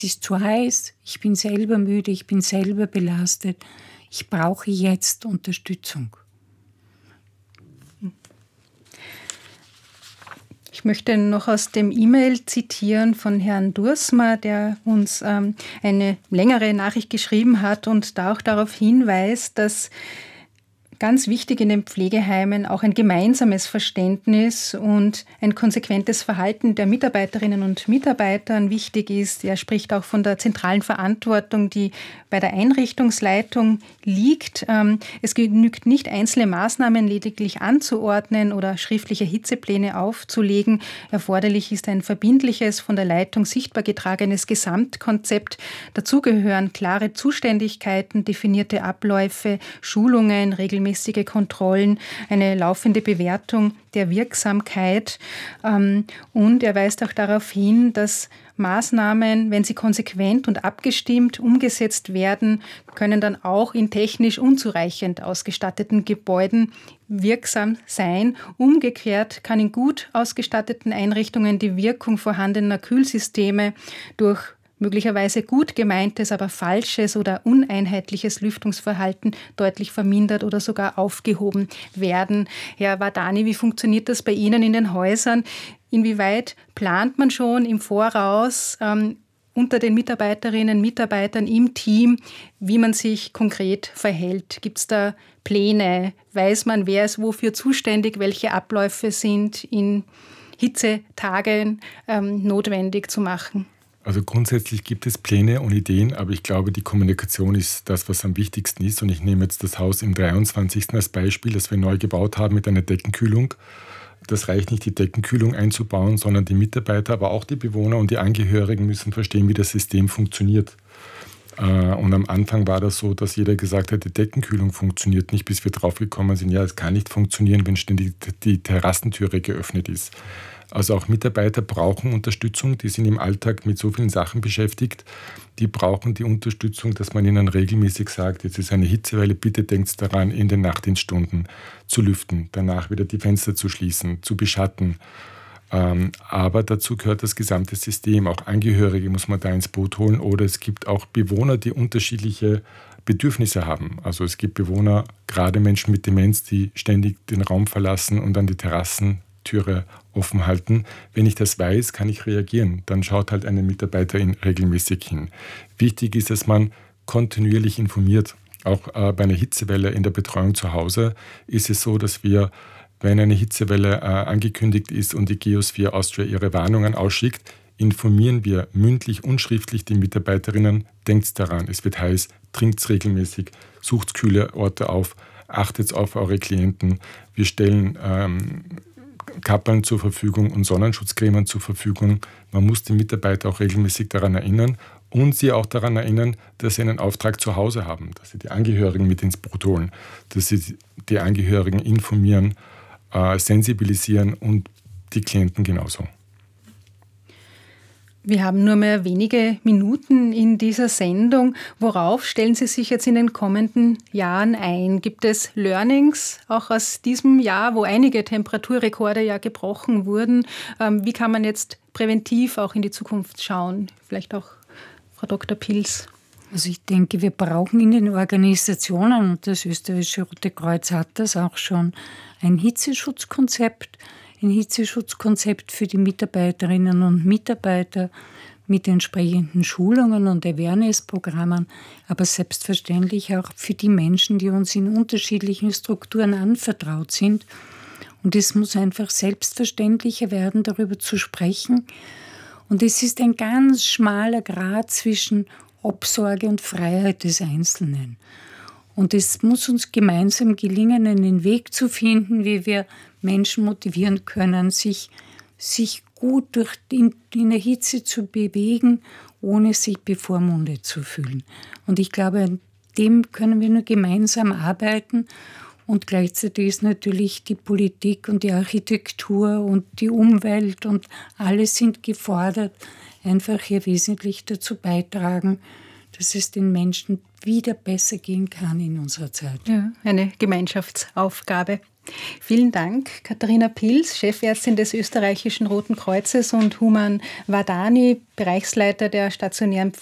ist zu heiß, ich bin selber müde, ich bin selber belastet, ich brauche jetzt Unterstützung. Ich möchte noch aus dem E-Mail zitieren von Herrn Dursmer, der uns eine längere Nachricht geschrieben hat und da auch darauf hinweist, dass ganz wichtig in den Pflegeheimen auch ein gemeinsames Verständnis und ein konsequentes Verhalten der Mitarbeiterinnen und Mitarbeiter wichtig ist. Er spricht auch von der zentralen Verantwortung, die bei der Einrichtungsleitung liegt. Es genügt nicht, einzelne Maßnahmen lediglich anzuordnen oder schriftliche Hitzepläne aufzulegen. Erforderlich ist ein verbindliches, von der Leitung sichtbar getragenes Gesamtkonzept. Dazu gehören klare Zuständigkeiten, definierte Abläufe, Schulungen, regelmäßige Kontrollen, eine laufende Bewertung der Wirksamkeit. Und er weist auch darauf hin, dass Maßnahmen, wenn sie konsequent und abgestimmt umgesetzt werden, können dann auch in technisch unzureichend ausgestatteten Gebäuden wirksam sein. Umgekehrt kann in gut ausgestatteten Einrichtungen die Wirkung vorhandener Kühlsysteme durch möglicherweise gut gemeintes, aber falsches oder uneinheitliches Lüftungsverhalten deutlich vermindert oder sogar aufgehoben werden. Herr Vardani, wie funktioniert das bei Ihnen in den Häusern? Inwieweit plant man schon im Voraus unter den Mitarbeiterinnen und Mitarbeitern im Team, wie man sich konkret verhält? Gibt es da Pläne? Weiß man, wer ist wofür zuständig? Welche Abläufe sind in Hitzetagen notwendig zu machen? Also grundsätzlich gibt es Pläne und Ideen, aber ich glaube, die Kommunikation ist das, was am wichtigsten ist. Und ich nehme jetzt das Haus im 23. als Beispiel, das wir neu gebaut haben mit einer Deckenkühlung. Das reicht nicht, die Deckenkühlung einzubauen, sondern die Mitarbeiter, aber auch die Bewohner und die Angehörigen müssen verstehen, wie das System funktioniert. Und am Anfang war das so, dass jeder gesagt hat, die Deckenkühlung funktioniert nicht, bis wir drauf gekommen sind, ja, es kann nicht funktionieren, wenn ständig die Terrassentüre geöffnet ist. Also auch Mitarbeiter brauchen Unterstützung, die sind im Alltag mit so vielen Sachen beschäftigt, die brauchen die Unterstützung, dass man ihnen regelmäßig sagt, jetzt ist eine Hitzewelle, bitte denkt daran, in den Nachtdienststunden zu lüften, danach wieder die Fenster zu schließen, zu beschatten. Aber dazu gehört das gesamte System, auch Angehörige muss man da ins Boot holen oder es gibt auch Bewohner, die unterschiedliche Bedürfnisse haben. Also es gibt Bewohner, gerade Menschen mit Demenz, die ständig den Raum verlassen und dann die Terrassentüre offen halten. Wenn ich das weiß, kann ich reagieren. Dann schaut halt eine Mitarbeiterin regelmäßig hin. Wichtig ist, dass man kontinuierlich informiert. Auch bei einer Hitzewelle in der Betreuung zu Hause ist es so, dass wir, wenn eine Hitzewelle angekündigt ist und die Geosphere Austria ihre Warnungen ausschickt, informieren wir mündlich und schriftlich die Mitarbeiterinnen, denkt daran, es wird heiß, trinkt regelmäßig, sucht kühle Orte auf, achtet auf eure Klienten. Wir stellen Kappeln zur Verfügung und Sonnenschutzcremen zur Verfügung. Man muss die Mitarbeiter auch regelmäßig daran erinnern und sie auch daran erinnern, dass sie einen Auftrag zu Hause haben, dass sie die Angehörigen mit ins Boot holen, dass sie die Angehörigen informieren, sensibilisieren und die Klienten genauso. Wir haben nur mehr wenige Minuten in dieser Sendung. Worauf stellen Sie sich jetzt in den kommenden Jahren ein? Gibt es Learnings auch aus diesem Jahr, wo einige Temperaturrekorde ja gebrochen wurden? Wie kann man jetzt präventiv auch in die Zukunft schauen? Vielleicht auch Frau Dr. Pils. Also ich denke, wir brauchen in den Organisationen, und das Österreichische Rote Kreuz hat das auch schon, ein Hitzeschutzkonzept für die Mitarbeiterinnen und Mitarbeiter mit entsprechenden Schulungen und Awareness-Programmen, aber selbstverständlich auch für die Menschen, die uns in unterschiedlichen Strukturen anvertraut sind. Und es muss einfach selbstverständlicher werden, darüber zu sprechen. Und es ist ein ganz schmaler Grat zwischen Obsorge und Freiheit des Einzelnen. Und es muss uns gemeinsam gelingen, einen Weg zu finden, wie wir Menschen motivieren können, sich gut in der Hitze zu bewegen, ohne sich bevormundet zu fühlen. Und ich glaube, an dem können wir nur gemeinsam arbeiten. Und gleichzeitig ist natürlich die Politik und die Architektur und die Umwelt und alles sind gefordert, einfach hier wesentlich dazu beitragen, dass es den Menschen wieder besser gehen kann in unserer Zeit. Ja, eine Gemeinschaftsaufgabe. Vielen Dank, Katharina Pils, Chefärztin des Österreichischen Roten Kreuzes, und Human Vardani, Bereichsleiter der stationären